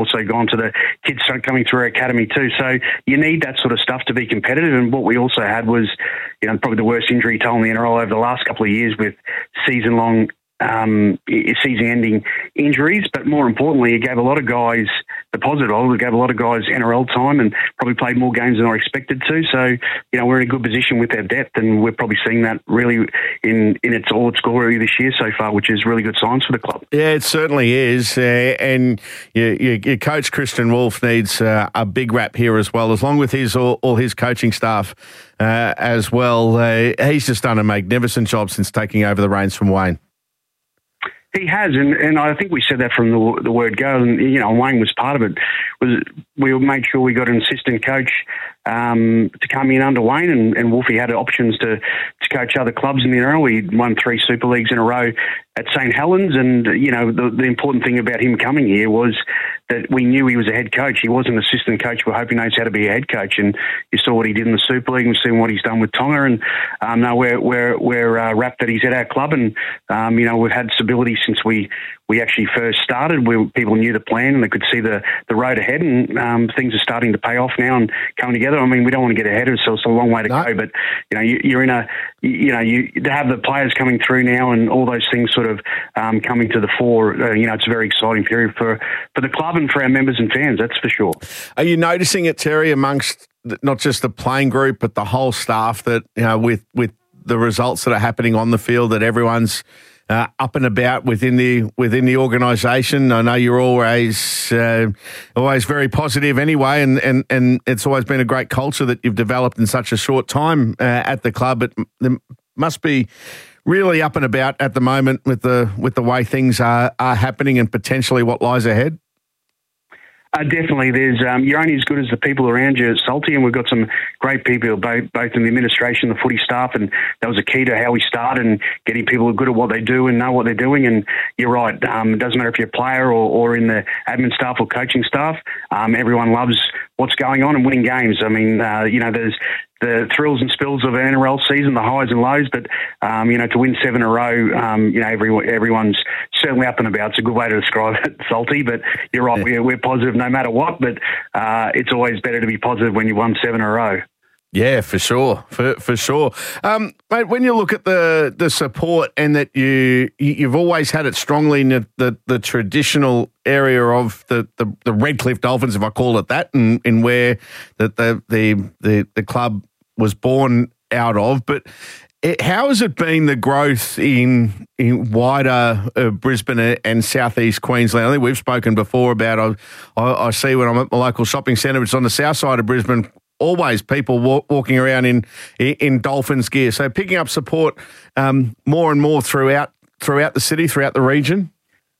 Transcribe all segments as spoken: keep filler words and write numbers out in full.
also gone to the kids coming through our academy too. So you need that sort of stuff to be competitive. And what we also had was, you know, probably the worst injury toll in the N R L over the last couple of years with season-long Um, season-ending injuries, but more importantly, it gave a lot of guys the positive. It gave a lot of guys N R L time and probably played more games than I expected to. So, you know, we're in a good position with our depth, and we're probably seeing that really in, in its all its glory this year so far, which is really good signs for the club. Yeah, it certainly is. Uh, and your, your, your coach, Christian Wolf, needs uh, a big rap here as well, as long with his all, all his coaching staff uh, as well. Uh, he's just done a magnificent job since taking over the reins from Wayne. He has, and, and I think we said that from the, the word go, and, you know, Wayne was part of it. Was we made sure we got an assistant coach um, to come in under Wayne, and, and Wolfie had options to, to coach other clubs in the N R L. He won three Super Leagues in a row at St Helens, and, you know, the, the important thing about him coming here was that we knew he was a head coach. He was an assistant coach. We're hoping he knows how to be a head coach, and you saw what he did in the Super League. We've seen what he's done with Tonga, and um, no, we're we're we're uh, wrapped that he's at our club, and um, you know, we've had stability since we we actually first started. We, people knew the plan and they could see the, the road ahead, and um, things are starting to pay off now and coming together. I mean, we don't want to get ahead of ourselves. It's a long way to no. go, but you know, you, you're in a you know you to have the players coming through now and all those things sort of um, coming to the fore. Uh, you know, it's a very exciting period for for the club and for our members and fans. That's for sure. Are you noticing it, Terry, amongst not just the playing group but the whole staff, that you know, with with the results that are happening on the field, that everyone's Uh, up and about within the within the organisation? I know you're always uh, always very positive anyway, and, and, and it's always been a great culture that you've developed in such a short time uh, at the club. But there must be really up and about at the moment with the with the way things are are happening and potentially what lies ahead. Uh, definitely, there's um, you're only as good as the people around you at Salty, and we've got some great people, both, both in the administration, the footy staff, and that was a key to how we started and getting people who are good at what they do and know what they're doing. And you're right, um, it doesn't matter if you're a player or, or in the admin staff or coaching staff. Um, everyone loves what's going on and winning games. I mean, uh, you know, there's the thrills and spills of an N R L season, the highs and lows, but, um, you know, to win seven in a row, um, you know, everyone, everyone's certainly up and about. It's a good way to describe it, Salty, but you're right, we're, we're positive no matter what, but uh, it's always better to be positive when you won seven in a row. Yeah, for sure, for for sure. Um, mate, when you look at the the support and that you, you've always had it strongly in the, the, the traditional area of the, the, the Redcliffe Dolphins, if I call it that, and in where the, the the the the club was born out of, but it, how has it been, the growth in in wider uh, Brisbane and southeast Queensland? I think we've spoken before about, I, I, I see when I'm at my local shopping centre, it's on the south side of Brisbane, always people walk, walking around in, in in Dolphins gear. So picking up support um, more and more throughout throughout the city, throughout the region?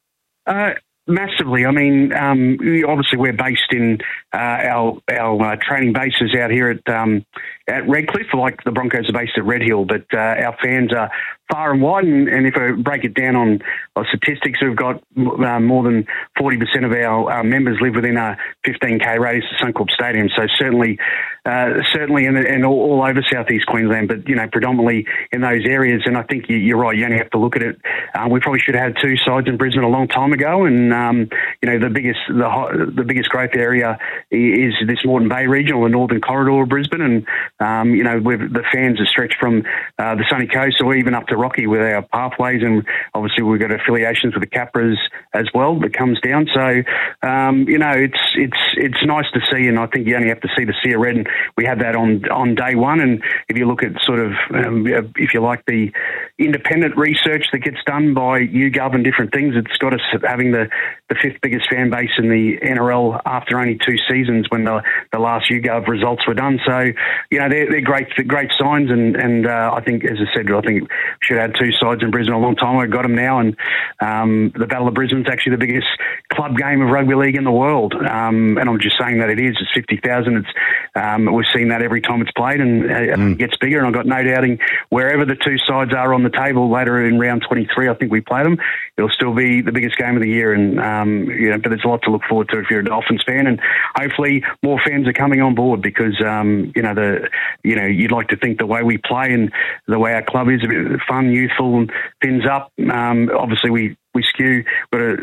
Uh, massively. I mean, um, we, obviously we're based in uh, our our uh, training bases out here at um, at Redcliffe, like the Broncos are based at Red Hill, but uh, our fans are far and wide, and, and if I break it down on, on statistics, we've got uh, more than forty percent of our, our members live within a fifteen K radius of Suncorp Stadium, so certainly uh, certainly in, in all, all over southeast Queensland, but you know, predominantly in those areas. And I think you, you're right, you only have to look at it. Uh, we probably should have had two sides in Brisbane a long time ago, and um, you know, the biggest the, the biggest growth area is this Moreton Bay region, or the northern corridor of Brisbane, and um, you know, we've, the fans are stretched from uh, the sunny coast or even up to Rocky with our pathways, and obviously we've got affiliations with the Capras as well that comes down. So um, you know, it's it's it's nice to see, and I think you only have to see the Sea of Red, and we had that on on day one. And if you look at sort of um, if you like the independent research that gets done by YouGov and different things, it's got us having the, the fifth biggest fan base in the N R L after only two seasons when the the last YouGov results were done. So you know, they're, they're great great signs, and and uh, I think, as I said, I think we should have had two sides in Brisbane a long time ago. Got them now, and um, the Battle of Brisbane's actually the biggest club game of rugby league in the world. Um, and I'm just saying that it is. It's fifty thousand. It's um, we've seen that every time it's played, and uh, mm. it gets bigger. And I've got no doubting wherever the two sides are on the table later in round twenty-three, I think we play them, it'll still be the biggest game of the year. And um, you know, but there's a lot to look forward to if you're a Dolphins fan, and hopefully more fans are coming on board, because um, you know the you know you'd like to think the way we play and the way our club is a bit fun, youthful, and thins up. Um, obviously, we we skew, but a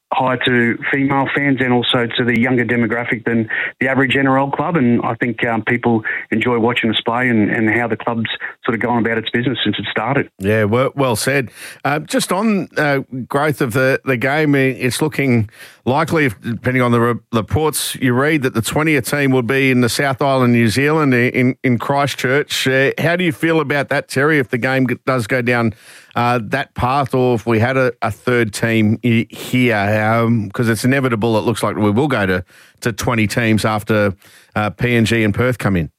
higher to female fans and also to the younger demographic than the average N R L club. And I think um, people enjoy watching us play and, and how the club's sort of gone about its business since it started. Yeah, well, well said. Uh, just on uh, growth of the, the game, it's looking likely, if, depending on the re- reports you read, that the twentieth team will be in the South Island, New Zealand, in, in Christchurch. Uh, how do you feel about that, Terry, if the game does go down uh, that path, or if we had a, a third team here? Because um, it's inevitable, it looks like we will go to, to twenty teams after uh, P N G and Perth come in.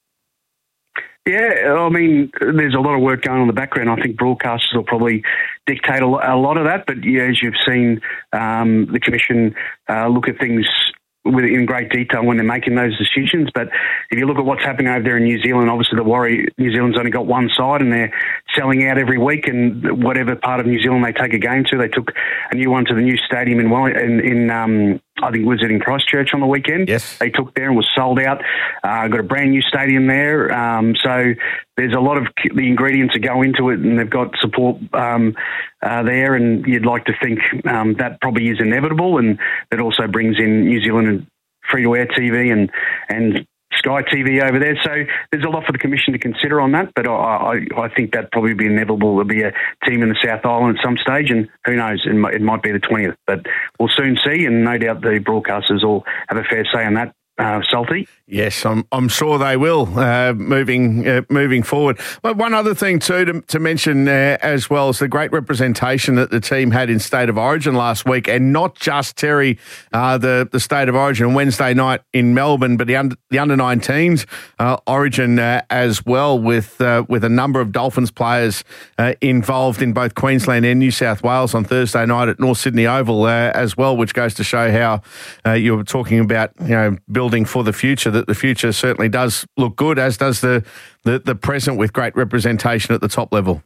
Yeah, I mean, there's a lot of work going on in the background. I think broadcasters will probably dictate a lot of that. But yeah, as you've seen, um, the Commission uh, look at things with in great detail when they're making those decisions. But if you look at what's happening over there in New Zealand, obviously the Warrior, New Zealand's only got one side and they're selling out every week. And whatever part of New Zealand they take a game to, they took a new one to the new stadium in in, in um, I think was it in Christchurch on the weekend? Yes, they took there and was sold out. Uh, got a brand new stadium there. Um, so there's a lot of the ingredients that go into it, and they've got support um, uh, there. And you'd like to think um, that probably is inevitable, and that also brings in New Zealand and free-to-air T V and and Sky T V over there. So there's a lot for the Commission to consider on that, but I, I, I think that probably be inevitable. There'll be a team in the South Island at some stage, and who knows, it might, it might be the twentieth, but we'll soon see, and no doubt the broadcasters will have a fair say on that. Uh, Salty? Yes, I'm I'm sure they will, uh, moving uh, moving forward. But one other thing too to, to mention uh, as well is the great representation that the team had in State of Origin last week, and not just, Terry, uh, the, the State of Origin on Wednesday night in Melbourne, but the under, the under nineteens uh, Origin uh, as well, with uh, with a number of Dolphins players uh, involved in both Queensland and New South Wales on Thursday night at North Sydney Oval uh, as well, which goes to show how uh, you were talking about, you know, building for the future, that the future certainly does look good, as does the, the, the present, with great representation at the top level.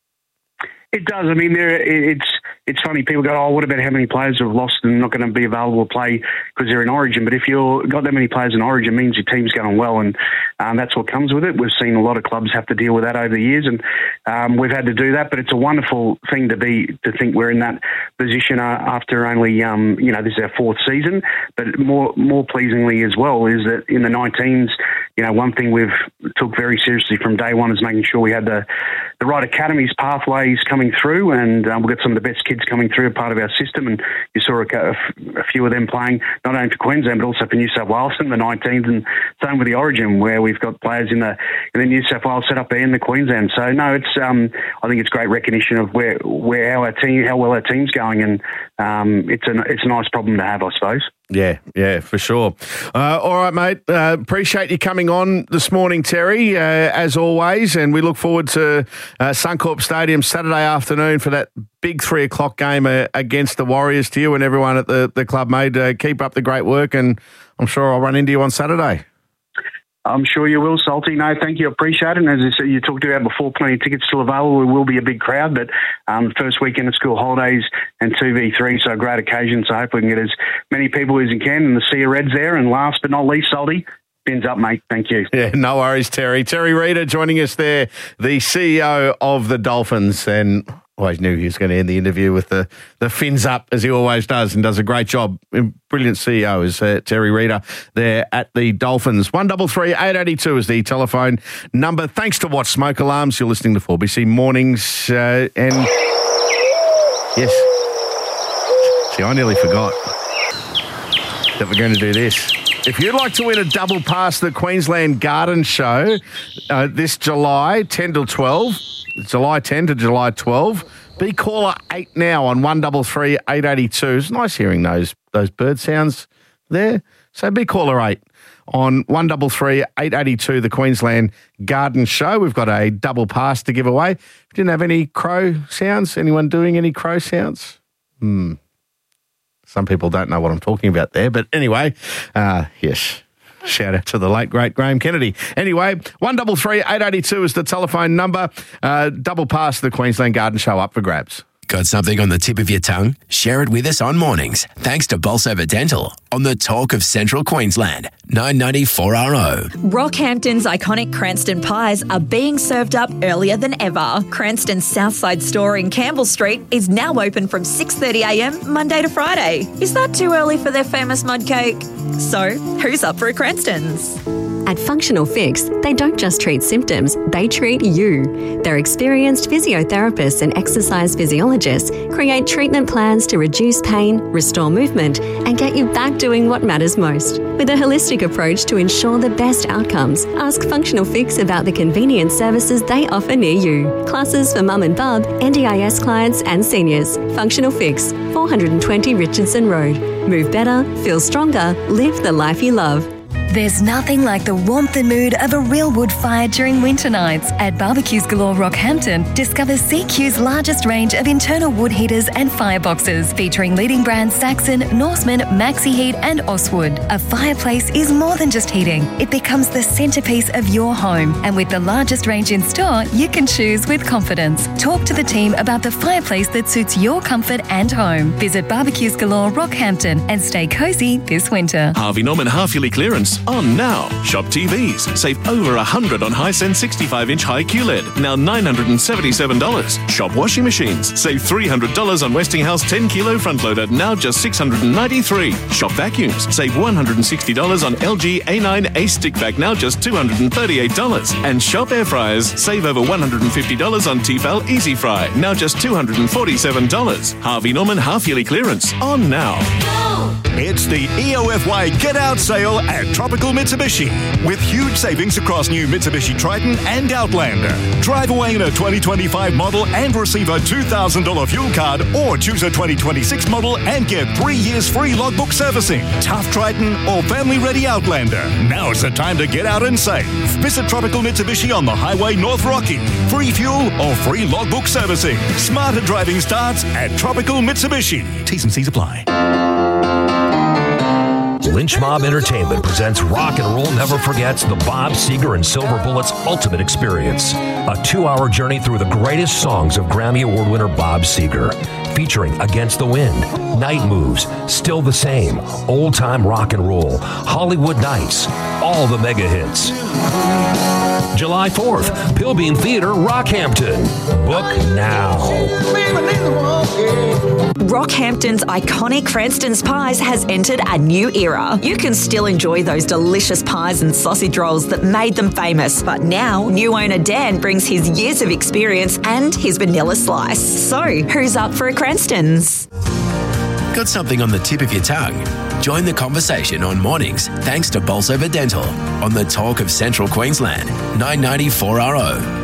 It does. I mean, there it's it's funny. People go, "Oh, what about how many players have lost and not going to be available to play because they're in Origin?" But if you've got that many players in Origin, it means your team's going well, and um, that's what comes with it. We've seen a lot of clubs have to deal with that over the years, and um, we've had to do that. But it's a wonderful thing to be to think we're in that position uh, after only um, you know this is our fourth season. But more more pleasingly as well is that in the nineteens, you know, one thing we've took very seriously from day one is making sure we had the the right academies pathways coming through, and um, we've got some of the best kids coming through, part of our system, and you saw a, a few of them playing not only for Queensland but also for New South Wales in the nineteens, and same with the Origin, where we've got players in the in the New South Wales set up there in the Queensland. So no, it's um, I think it's great recognition of where where how our team how well our team's going, and um, it's a it's a nice problem to have, I suppose. Yeah, yeah, for sure. Uh, all right, mate. Uh, appreciate you coming on this morning, Terry, uh, as always, and we look forward to uh, Suncorp Stadium Saturday afternoon for that big three o'clock game uh, against the Warriors. To you and everyone at the, the club, mate, uh, keep up the great work, and I'm sure I'll run into you on Saturday. I'm sure you will, Salty. No, thank you. Appreciate it. And as I said, you talked about before, plenty of tickets still available. We will be a big crowd, but um, first weekend of school holidays and two v three, so a great occasion. So hopefully we can get as many people as you can, and the Sea of Reds there. And last but not least, Salty, fins up, mate. Thank you. Yeah, no worries, Terry. Terry Reader joining us there, the C E O of the Dolphins, and always knew he was going to end the interview with the, the fins up, as he always does, and does a great job. Brilliant C E O is uh, Terry Reader there at the Dolphins. one three three, eight eight two is the telephone number. Thanks to Watch Smoke Alarms. You're listening to four B C Mornings. Uh, and yes, see, I nearly forgot that we're going to do this. If you'd like to win a double pass to the Queensland Garden Show uh, this July, ten till twelve, July tenth to July twelfth, be caller eight now on one three three, eight eight two. It's nice hearing those those bird sounds there. So be caller eight on one three three, eight eight two, the Queensland Garden Show. We've got a double pass to give away. Didn't have any crow sounds. Anyone doing any crow sounds? Hmm. Some people don't know what I'm talking about there. But anyway, uh, yes. Shout out to the late, great Graham Kennedy. Anyway, one three three, eight eight two is the telephone number. Uh, double pass the Queensland Garden Show up for grabs. Got something on the tip of your tongue? Share it with us on mornings. Thanks to Bolsover Dental on the Talk of Central Queensland, nine ninety four R O. Rockhampton's iconic Cranston pies are being served up earlier than ever. Cranston's Southside store in Campbell Street is now open from six thirty a m Monday to Friday. Is that too early for their famous mud cake? So, who's up for a Cranston's? At Functional Fix, they don't just treat symptoms, they treat you. Their experienced physiotherapists and exercise physiologists create treatment plans to reduce pain, restore movement, and get you back doing what matters most. With a holistic approach to ensure the best outcomes, ask Functional Fix about the convenient services they offer near you. Classes for mum and bub, N D I S clients and seniors. Functional Fix, four twenty Richardson Road. Move better, feel stronger, live the life you love. There's nothing like the warmth and mood of a real wood fire during winter nights. At Barbecues Galore Rockhampton, discover C Q's largest range of internal wood heaters and fireboxes, featuring leading brands Saxon, Norseman, Maxi Heat and Oswood. A fireplace is more than just heating. It becomes the centrepiece of your home. And with the largest range in store, you can choose with confidence. Talk to the team about the fireplace that suits your comfort and home. Visit Barbecues Galore Rockhampton and stay cosy this winter. Harvey Norman half-yearly clearance on now. Shop T Vs. Save over one hundred dollars on Hisense sixty-five inch high Q L E D. Now nine hundred seventy-seven dollars. Shop washing machines. Save three hundred dollars on Westinghouse ten kilo front loader. Now just six hundred ninety-three dollars. Shop vacuums. Save one hundred sixty dollars on L G A nine Ace stick vac. Now just two hundred thirty-eight dollars. And shop air fryers. Save over one hundred fifty dollars on Tefal Easy Fry. Now just two hundred forty-seven dollars. Harvey Norman half-yearly clearance on now. It's the E O F Y Get Out sale at Tropical Mitsubishi, with huge savings across new Mitsubishi Triton and Outlander. Drive away in a twenty twenty-five model and receive a two thousand dollars fuel card, or choose a twenty twenty-six model and get three years free logbook servicing. Tough Triton or family-ready Outlander. Now's the time to get out and save. Visit Tropical Mitsubishi on the Highway North Rocky. Free fuel or free logbook servicing. Smarter driving starts at Tropical Mitsubishi. T's and C's apply. Lynch Mob Entertainment presents Rock and Roll Never Forgets the Bob Seger and Silver Bullets Ultimate Experience, a two-hour journey through the greatest songs of Grammy Award winner Bob Seger, featuring Against the Wind, Night Moves, Still the Same, Old Time Rock and Roll, Hollywood Nights, all the mega hits. July fourth, Pilbeam Theater, Rockhampton. Book now. Rockhampton's iconic Cranston's Pies has entered a new era. You can still enjoy those delicious pies and sausage rolls that made them famous, but now new owner Dan brings his years of experience and his vanilla slice. So, who's up for a Cranston's? Got something on the tip of your tongue? Join the conversation on mornings thanks to Bolsover Dental on the Talk of Central Queensland, nine ninety four R O.